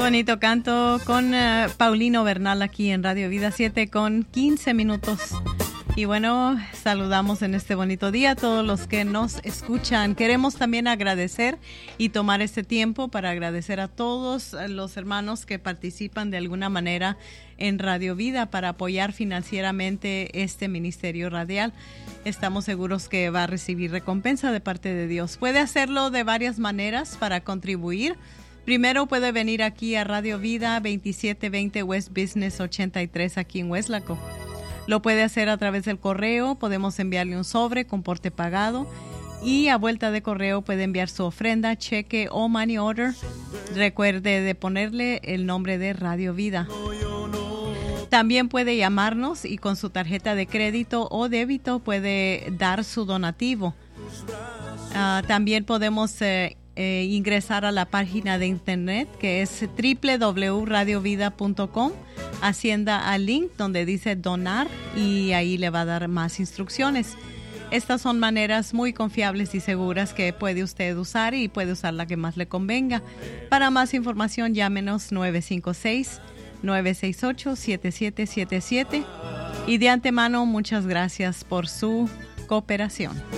Bonito canto con Paulino Bernal aquí en Radio Vida 7 con 15 minutos. Y bueno, saludamos en este bonito día a todos los que nos escuchan. Queremos también agradecer y tomar este tiempo para agradecer a todos los hermanos que participan de alguna manera en Radio Vida para apoyar financieramente este ministerio radial. Estamos seguros que va a recibir recompensa de parte de Dios. Puede hacerlo de varias maneras para contribuir. Primero puede venir aquí a Radio Vida 2720 West Business 83 aquí en Weslaco. Lo puede hacer a través del correo, podemos enviarle un sobre con porte pagado y a vuelta de correo puede enviar su ofrenda, cheque o money order. Recuerde de ponerle el nombre de Radio Vida. También puede llamarnos y con su tarjeta de crédito o débito puede dar su donativo. También podemos ingresar a la página de internet que es www.radiovida.com. Hacienda al link donde dice donar y ahí le va a dar más instrucciones. Estas son maneras muy confiables y seguras que puede usted usar y puede usar la que más le convenga. Para más información llámenos 956-968-7777 y de antemano muchas gracias por su cooperación.